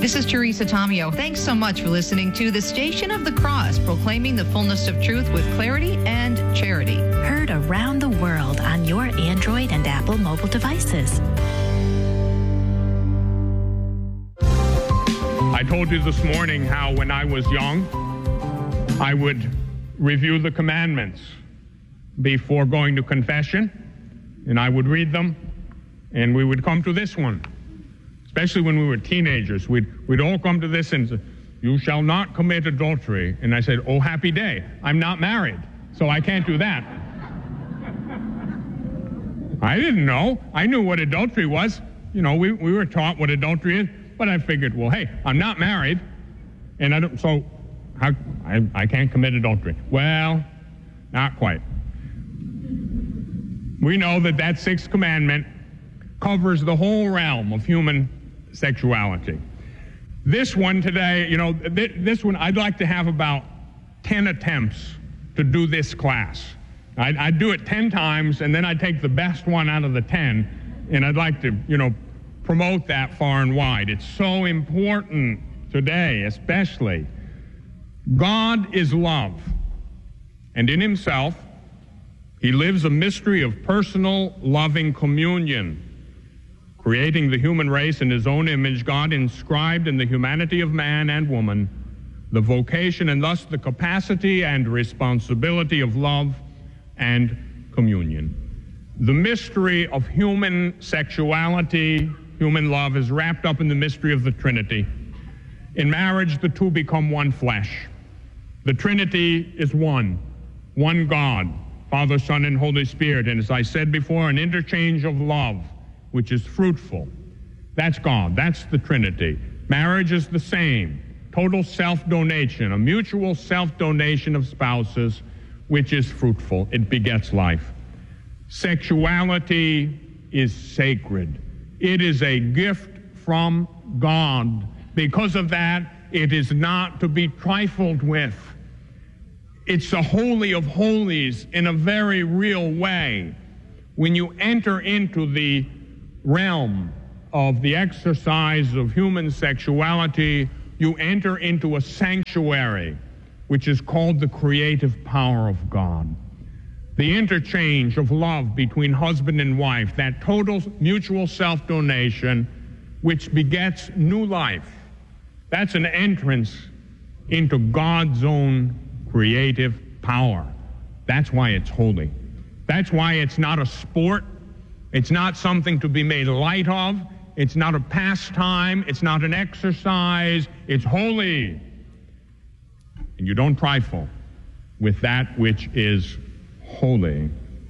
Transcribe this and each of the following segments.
This is Teresa Tomeo. Thanks so much for listening to the Station of the Cross, proclaiming the fullness of truth with clarity and charity. Heard around the world on your Android and Apple mobile devices. I told you this morning how when I was young, I would review the commandments before going to confession, and I would read them, and we would come to this one. Especially when we were teenagers, we'd all come to this and say, "You shall not commit adultery." And I said, "Oh, happy day. I'm not married, so I can't do that." I didn't know. I knew what adultery was. You know, we were taught what adultery is, but I figured, well, hey, I'm not married, and I can't commit adultery. Well, not quite. We know that sixth commandment covers the whole realm of human sexuality. This one today, you know, this one, I'd like to have about 10 attempts to do this class. I'd do it 10 times, and then I'd take the best one out of the 10, and I'd like to, you know, promote that far and wide. It's so important today, especially. God is love, and in himself, he lives a mystery of personal, loving communion. Creating the human race in his own image, God inscribed in the humanity of man and woman the vocation and thus the capacity and responsibility of love and communion. The mystery of human sexuality, human love, is wrapped up in the mystery of the Trinity. In marriage, the two become one flesh. The Trinity is one God, Father, Son, and Holy Spirit. And as I said before, an interchange of love, which is fruitful. That's God. That's the Trinity. Marriage is the same. Total self-donation, a mutual self-donation of spouses, which is fruitful. It begets life. Sexuality is sacred. It is a gift from God. Because of that, it is not to be trifled with. It's the holy of holies in a very real way. When you enter into the realm of the exercise of human sexuality, you enter into a sanctuary, which is called the creative power of God. The interchange of love between husband and wife, that total mutual self-donation, which begets new life. That's an entrance into God's own creative power. That's why it's holy. That's why it's not a sport. It's not something to be made light of. It's not a pastime. It's not an exercise. It's holy. And you don't trifle with that which is holy.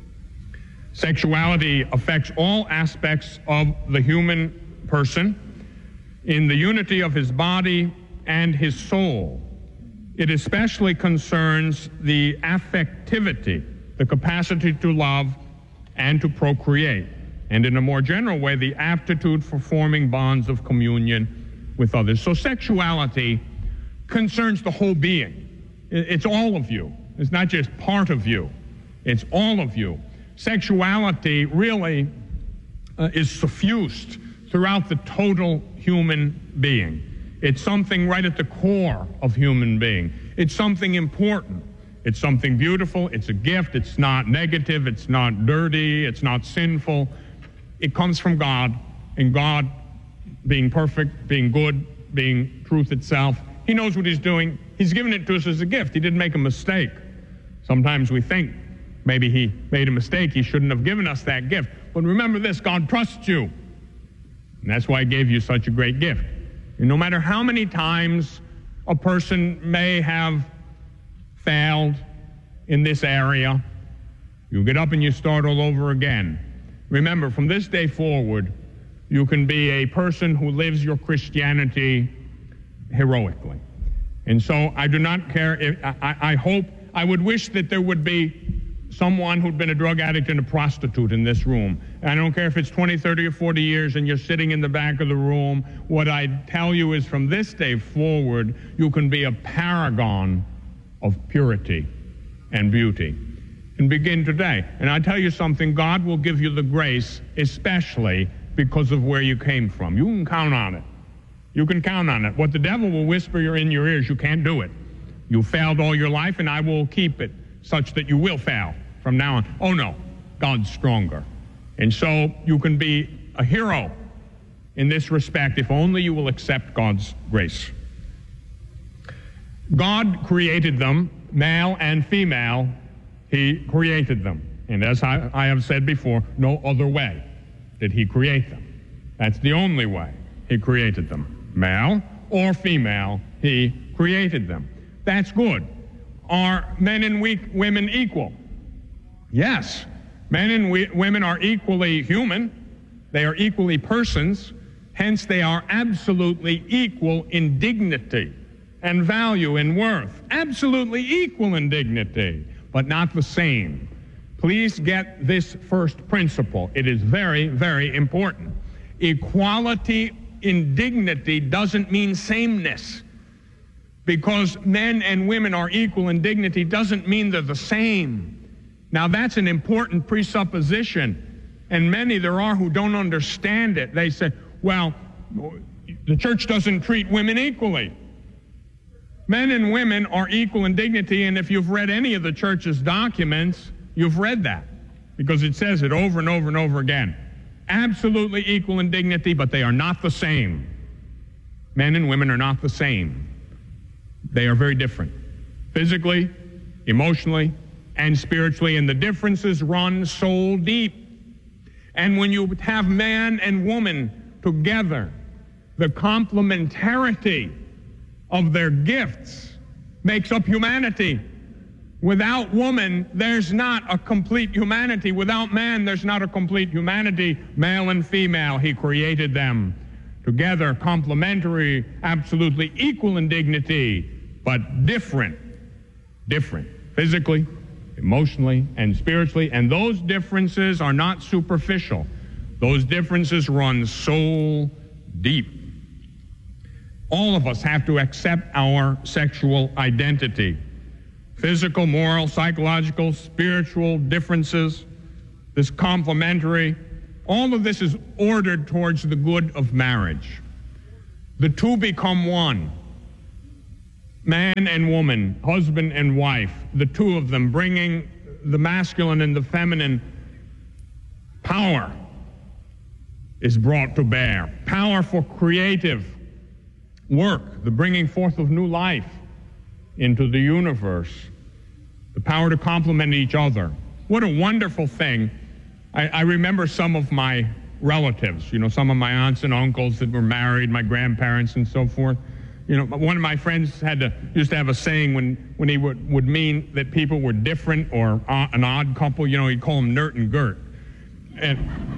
Sexuality affects all aspects of the human person in the unity of his body and his soul. It especially concerns the affectivity, the capacity to love and to procreate, and in a more general way, the aptitude for forming bonds of communion with others. So sexuality concerns the whole being. It's all of you. It's not just part of you. It's all of you. Sexuality really is suffused throughout the total human being. It's something right at the core of human being. It's something important. It's something beautiful. It's a gift. It's not negative. It's not dirty. It's not sinful. It comes from God, and God, being perfect, being good, being truth itself, he knows what he's doing. He's given it to us as a gift. He didn't make a mistake. Sometimes we think maybe he made a mistake. He shouldn't have given us that gift. But remember this, God trusts you. And that's why he gave you such a great gift. And no matter how many times a person may have failed in this area, you get up and you start all over again. Remember, from this day forward, you can be a person who lives your Christianity heroically. And so I do not care if, I would wish that there would be someone who'd been a drug addict and a prostitute in this room. And I don't care if it's 20, 30, or 40 years and you're sitting in the back of the room. What I tell you is from this day forward, you can be a paragon of purity and beauty. And begin today. And I tell you something, God will give you the grace, especially because of where you came from. You can count on it. You can count on it. What the devil will whisper in your ears, you can't do it. You failed all your life, and I will keep it such that you will fail from now on. Oh, no, God's stronger. And so you can be a hero in this respect if only you will accept God's grace. God created them, male and female. He created them. And as I have said before, no other way did he create them. That's the only way he created them. Male or female, he created them. That's good. Are men and women equal? Yes. Men and women are equally human. They are equally persons. Hence, they are absolutely equal in dignity and value and worth. Absolutely equal in dignity, but not the same. Please get this first principle. It is very, very important. Equality in dignity doesn't mean sameness. Because men and women are equal in dignity doesn't mean they're the same. Now, that's an important presupposition, and many there are who don't understand it. They say, well, the church doesn't treat women equally. Men and women are equal in dignity, and if you've read any of the church's documents, you've read that, because it says it over and over and over again. Absolutely equal in dignity, but they are not the same. Men and women are not the same. They are very different, physically, emotionally, and spiritually, and the differences run soul deep. And when you have man and woman together, the complementarity of their gifts makes up humanity. Without woman, there's not a complete humanity. Without man, there's not a complete humanity. Male and female, he created them together, complementary, absolutely equal in dignity, but different, physically, emotionally, and spiritually. And those differences are not superficial. Those differences run soul deep. All of us have to accept our sexual identity. Physical, moral, psychological, spiritual differences, this complementary, all of this is ordered towards the good of marriage. The two become one. Man and woman, husband and wife, the two of them bringing the masculine and the feminine power is brought to bear. Power for creative work, the bringing forth of new life into the universe, the power to complement each other. What a wonderful thing. I remember some of my relatives, some of my aunts and uncles that were married, my grandparents and so forth. One of my friends used to have a saying when he would mean that people were different or an odd couple, he'd call them Nert and Gert. And,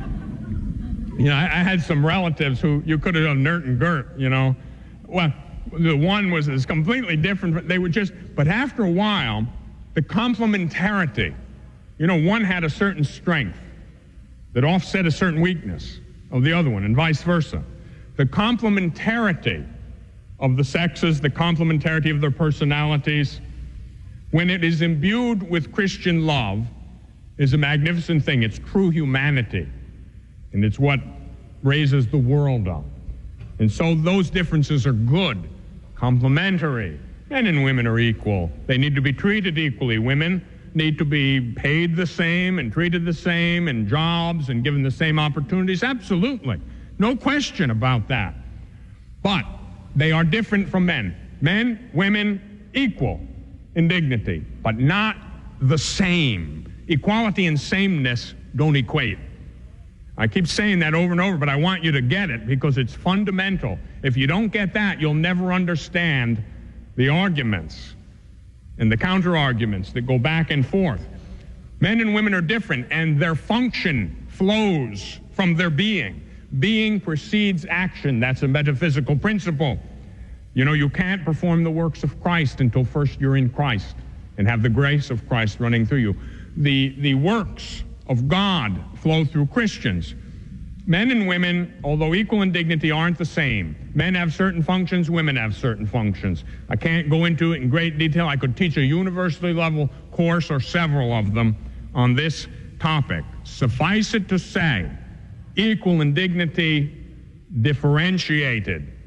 I had some relatives who you could have done Nert and Gert, Well, the one was completely different. They were but after a while, the complementarity, one had a certain strength that offset a certain weakness of the other one, and vice versa. The complementarity of the sexes, the complementarity of their personalities, when it is imbued with Christian love, is a magnificent thing. It's true humanity, and it's what raises the world up. And so those differences are good, complementary. Men and women are equal. They need to be treated equally. Women need to be paid the same and treated the same in jobs and given the same opportunities. Absolutely. No question about that. But they are different from men. Men, women, equal in dignity, but not the same. Equality and sameness don't equate. I keep saying that over and over, but I want you to get it because it's fundamental. If you don't get that, you'll never understand the arguments and the counter-arguments that go back and forth. Men and women are different, and their function flows from their being. Being precedes action. That's a metaphysical principle. You can't perform the works of Christ until first you're in Christ and have the grace of Christ running through you. The works of God flow through Christians. Men and women, although equal in dignity, aren't the same. Men have certain functions, women have certain functions. I can't go into it in great detail. I could teach a university level course or several of them on this topic. Suffice it to say, equal in dignity, differentiated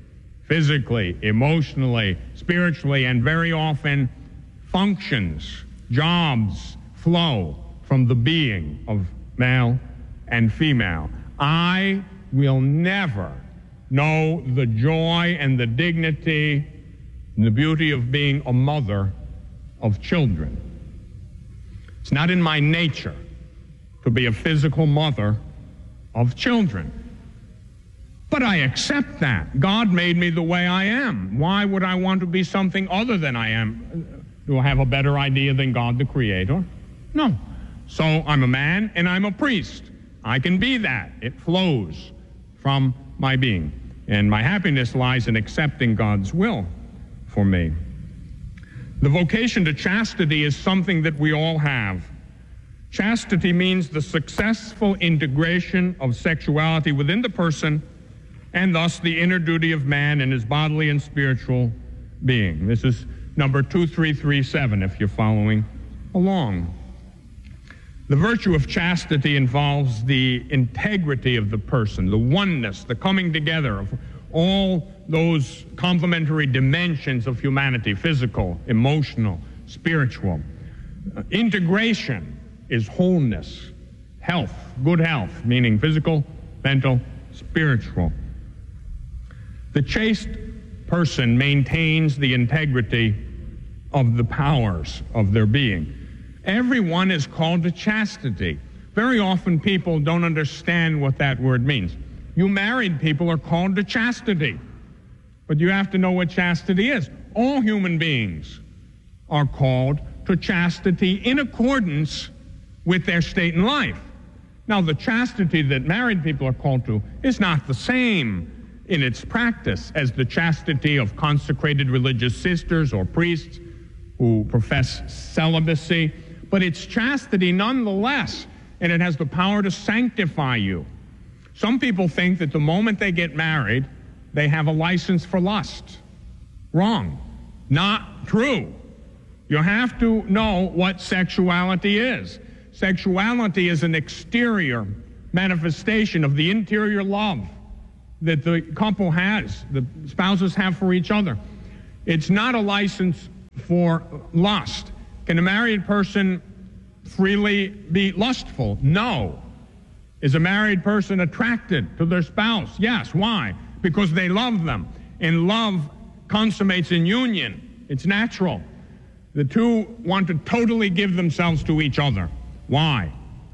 physically, emotionally, spiritually, and very often functions, jobs flow from the being of male and female. I will never know the joy and the dignity and the beauty of being a mother of children. It's not in my nature to be a physical mother of children. But I accept that. God made me the way I am. Why would I want to be something other than I am? Do I have a better idea than God the Creator? No. So I'm a man and I'm a priest. I can be that. It flows from my being. And my happiness lies in accepting God's will for me. The vocation to chastity is something that we all have. Chastity means the successful integration of sexuality within the person and thus the inner duty of man in his bodily and spiritual being. This is number 2337 if you're following along. The virtue of chastity involves the integrity of the person, the oneness, the coming together of all those complementary dimensions of humanity, physical, emotional, spiritual. Integration is wholeness, health, good health, meaning physical, mental, spiritual. The chaste person maintains the integrity of the powers of their being. Everyone is called to chastity. Very often people don't understand what that word means. You married people are called to chastity, but you have to know what chastity is. All human beings are called to chastity in accordance with their state in life. Now, the chastity that married people are called to is not the same in its practice as the chastity of consecrated religious sisters or priests who profess celibacy, but it's chastity nonetheless, and it has the power to sanctify you. Some people think that the moment they get married, they have a license for lust. Wrong. Not true. You have to know what sexuality is. Sexuality is an exterior manifestation of the interior love that the couple has, the spouses have for each other. It's not a license for lust. Can a married person freely be lustful? No. Is a married person attracted to their spouse? Yes. Why? Because they love them. And love consummates in union. It's natural. The two want to totally give themselves to each other. Why?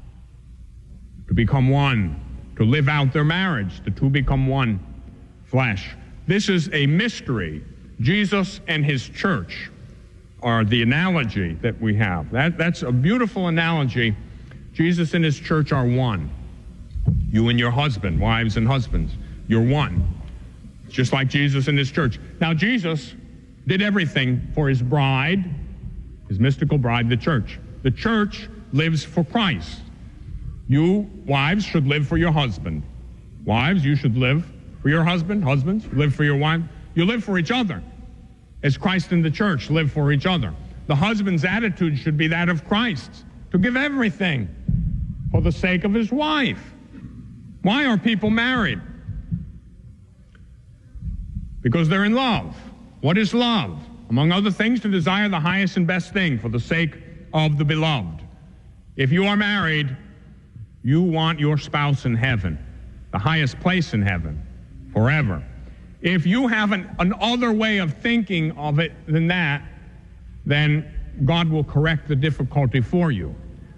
To become one, to live out their marriage. The two become one flesh. This is a mystery. Jesus and his church are the analogy that we have. That's a beautiful analogy. Jesus and his church are one. You and your husband, wives and husbands, you're one. Just like Jesus and his church. Now, Jesus did everything for his bride, his mystical bride, the church. The church lives for Christ. You, wives, should live for your husband. Wives, you should live for your husband. Husbands, live for your wife. You live for each other. As Christ and the church live for each other. The husband's attitude should be that of Christ, to give everything for the sake of his wife. Why are people married? Because they're in love. What is love? Among other things, to desire the highest and best thing for the sake of the beloved. If you are married, you want your spouse in heaven, the highest place in heaven, forever. If you have an other way of thinking of it than that, then God will correct the difficulty for you.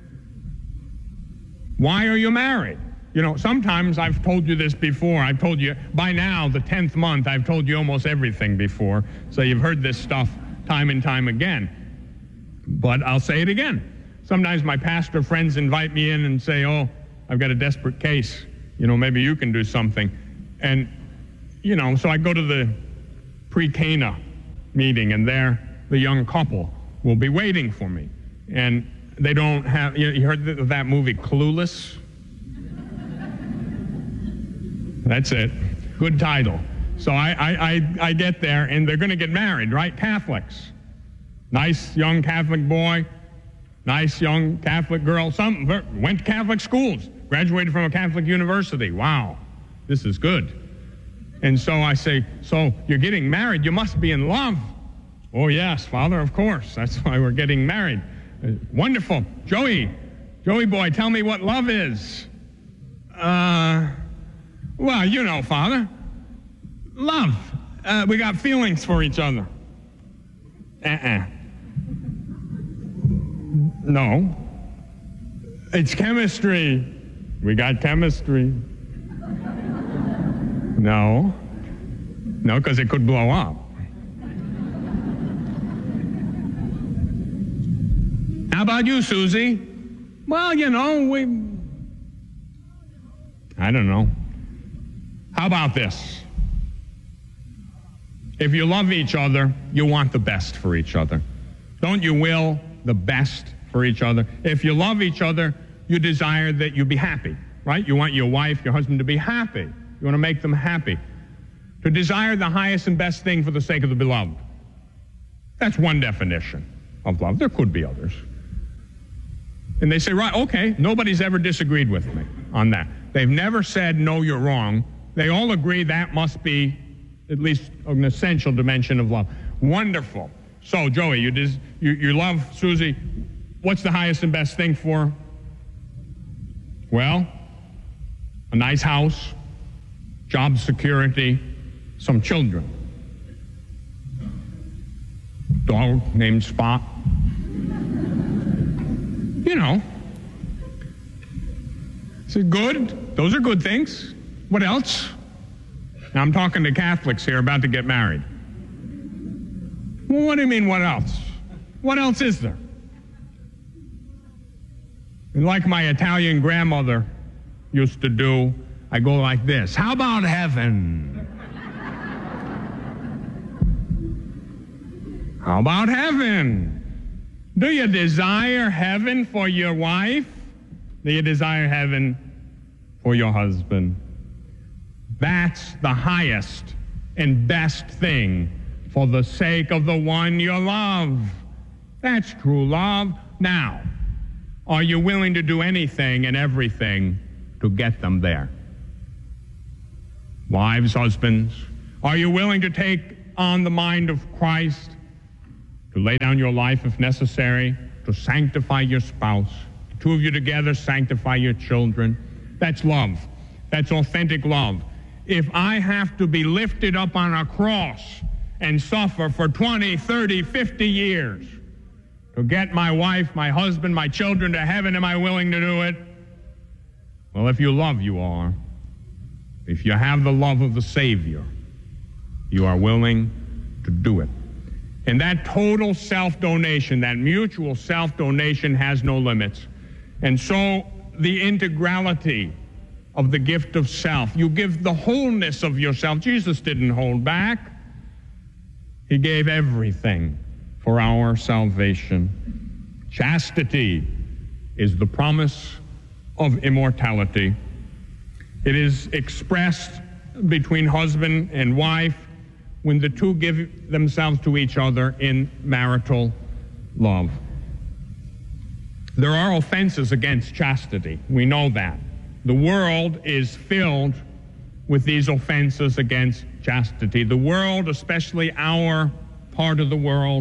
Why are you married? You know, sometimes I've told you this before. I've told you, by now, the 10th month, I've told you almost everything before. So you've heard this stuff time and time again. But I'll say it again. Sometimes my pastor friends invite me in and say, oh, I've got a desperate case. You know, maybe you can do something. And, you know, so I go to the pre-Cana meeting, and there the young couple will be waiting for me. And they don't have, you heard of that movie, Clueless? That's it. Good title. So I get there, and they're going to get married, right? Catholics. Nice young Catholic boy, nice young Catholic girl. Some went to Catholic schools, graduated from a Catholic university. Wow, this is good. And so I say, so you're getting married, you must be in love. Oh yes, Father, of course. That's why we're getting married. Wonderful. Joey boy, tell me what love is. Well, you know, Father. Love. We got feelings for each other. No. It's chemistry. We got chemistry. No, because it could blow up. How about you, Susie? Well, you know, I don't know. How about this? If you love each other, you want the best for each other. Don't you will the best for each other? If you love each other, you desire that you be happy, right? You want your wife, your husband to be happy. You want to make them happy. To desire the highest and best thing for the sake of the beloved. That's one definition of love. There could be others. And they say, right, okay, nobody's ever disagreed with me on that. They've never said, no, you're wrong. They all agree that must be at least an essential dimension of love. Wonderful. So, Joey, you love Susie. What's the highest and best thing for her? Well, a nice house, job security, some children. Dog named Spot. You know. Is it good? Those are good things. What else? Now I'm talking to Catholics here about to get married. Well, what do you mean, what else? What else is there? And like my Italian grandmother used to do, I go like this. How about heaven? How about heaven? Do you desire heaven for your wife? Do you desire heaven for your husband? That's the highest and best thing for the sake of the one you love. That's true love. Now, are you willing to do anything and everything to get them there? Wives, husbands, are you willing to take on the mind of Christ, to lay down your life if necessary, to sanctify your spouse, the two of you together sanctify your children? That's love. That's authentic love. If I have to be lifted up on a cross and suffer for 20, 30, 50 years to get my wife, my husband, my children to heaven, am I willing to do it? Well, if you love, you are. If you have the love of the Savior, you are willing to do it. And that total self-donation, that mutual self-donation has no limits. And so the integrality of the gift of self, you give the wholeness of yourself. Jesus didn't hold back. He gave everything for our salvation. Chastity is the promise of immortality. It is expressed between husband and wife when the two give themselves to each other in marital love. There are offenses against chastity. We know that. The world is filled with these offenses against chastity. The world, especially our part of the world,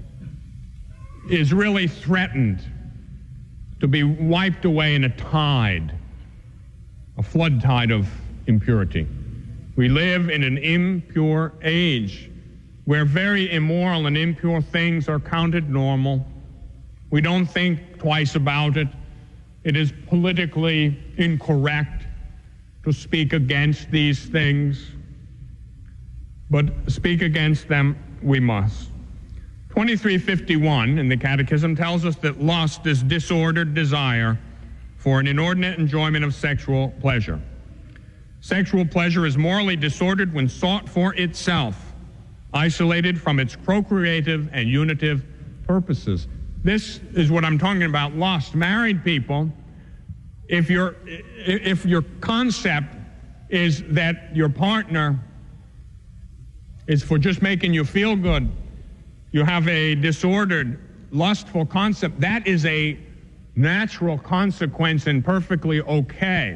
is really threatened to be wiped away in a tide, a flood tide of impurity. We live in an impure age where very immoral and impure things are counted normal. We don't think twice about it. It is politically incorrect to speak against these things, but speak against them we must. 2351 in the Catechism tells us that lust is disordered desire for an inordinate enjoyment of sexual pleasure. Sexual pleasure is morally disordered when sought for itself, isolated from its procreative and unitive purposes. This is what I'm talking about, lust. Married people, if your concept is that your partner is for just making you feel good, you have a disordered, lustful concept, that is a natural consequence and perfectly okay.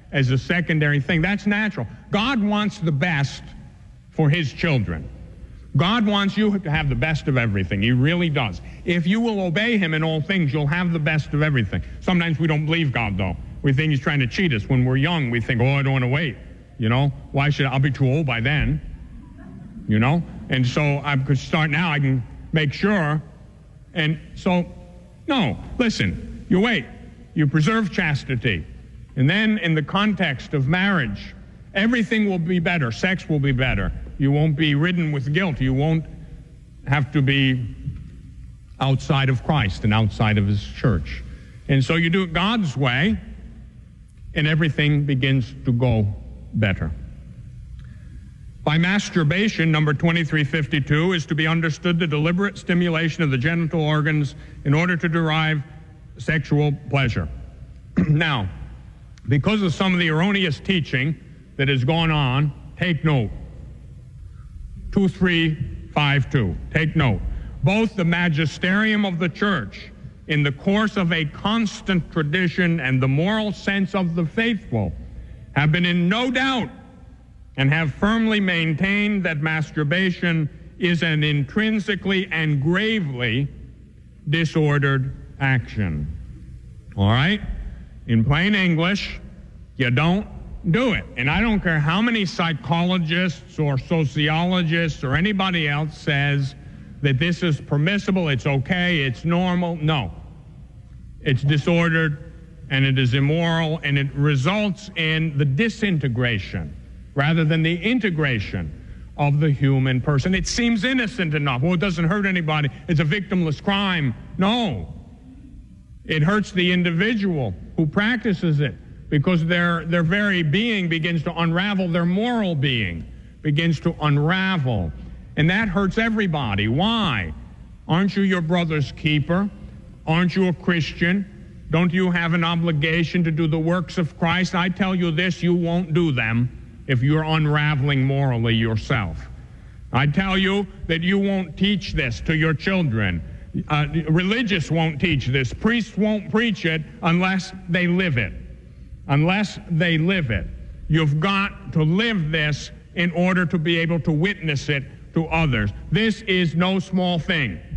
as a secondary thing. That's natural. God wants the best for his children. God wants you to have the best of everything. He really does. If you will obey him in all things, you'll have the best of everything. Sometimes we don't believe God, though. We think he's trying to cheat us. When we're young, we think, I don't want to wait. Why should I'll be too old by then? And so I could start now. I can make sure. And so, no, listen, you wait. You preserve chastity. And then in the context of marriage, everything will be better. Sex will be better. You won't be ridden with guilt. You won't have to be outside of Christ and outside of his church. And so you do it God's way, and everything begins to go better. By masturbation, number 2352, is to be understood the deliberate stimulation of the genital organs in order to derive sexual pleasure. Now, because of some of the erroneous teaching that has gone on, take note. 2352. Take note. Both the magisterium of the church, in the course of a constant tradition, and the moral sense of the faithful, have been in no doubt and have firmly maintained that masturbation is an intrinsically and gravely disordered action. All right? In plain English, you don't do it. And I don't care how many psychologists or sociologists or anybody else says that this is permissible, it's okay, it's normal. No. It's disordered, and it is immoral, and it results in the disintegration rather than the integration of the human person. It seems innocent enough. It doesn't hurt anybody. It's a victimless crime. No. It hurts the individual who practices it, because their very being begins to unravel. Their moral being begins to unravel. And that hurts everybody. Why? Aren't you your brother's keeper? Aren't you a Christian? Don't you have an obligation to do the works of Christ? I tell you this, you won't do them if you're unraveling morally yourself. I tell you that you won't teach this to your children. Religious won't teach this. Priests won't preach it unless they live it. Unless they live it. You've got to live this in order to be able to witness it to others. This is no small thing.